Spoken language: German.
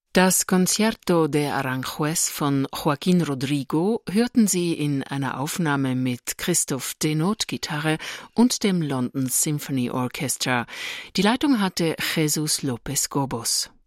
Das Concierto de Aranjuez von Joaquín Rodrigo hörten Sie in einer Aufnahme mit Christoph Denot Gitarre und dem London Symphony Orchestra. Die Leitung hatte Jesus López Gobos.